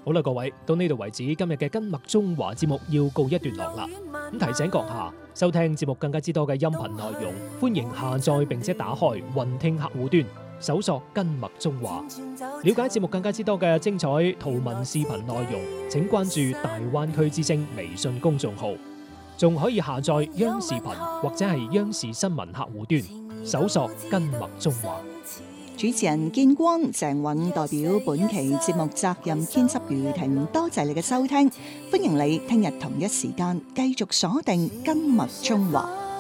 好啦，各位，到呢度為止，今日嘅跟麥中華節目要告一段落啦。咁提醒閣下，收聽節目更加之多嘅音頻內容，歡迎下載並且打開雲聽客戶端，搜索跟麥中華。了解節目更加之多嘅精彩圖文視頻內容，請關注大灣區之聲微信公眾號，仲可以下載央視頻或者係央視新聞客戶端，搜索跟麥中華。 主持人建光、鄭允代表本期節目責任編輯余婷，多謝你嘅收聽，歡迎你聽日同一時間繼續鎖定跟麥中華。